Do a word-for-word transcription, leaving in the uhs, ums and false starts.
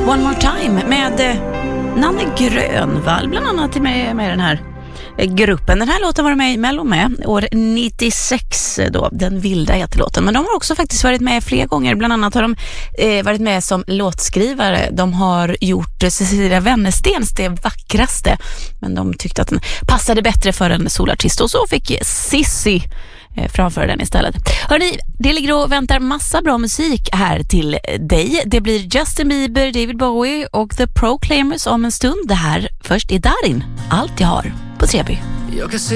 One More Time med eh, Nanne Grönvall bland annat med, med den här eh, gruppen. Den här låten var med i Mello med år nittiosex då, Den vilda heter låten. Men de har också faktiskt varit med flera gånger. Bland annat har de eh, varit med som låtskrivare. De har gjort eh, Cecilia Wennerstens Det vackraste. Men de tyckte att den passade bättre för en solartist. Och så fick Sissi framföra den istället. Hörrni, det ligger och väntar massa bra musik här till dig. Det blir Justin Bieber, David Bowie och The Proclaimers om en stund. Det här först är Darin. Allt jag har på Treby. Jag kan se